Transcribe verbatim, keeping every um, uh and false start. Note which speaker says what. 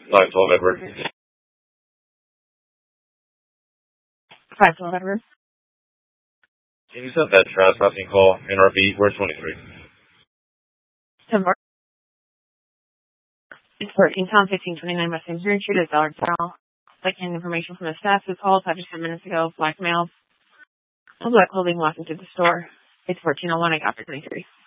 Speaker 1: five twelve Edward.
Speaker 2: five twelve Edward.
Speaker 1: Can you set that trespassing call N R B four twenty-three?
Speaker 2: ten four. It's fourteen Town fifteen twenty-nine West Missouri Street at Ballard Terrell. Taking information from the staff who called five to ten minutes ago. Black male. A black clothing walking through the store. It's fourteen oh one. I got for twenty-three.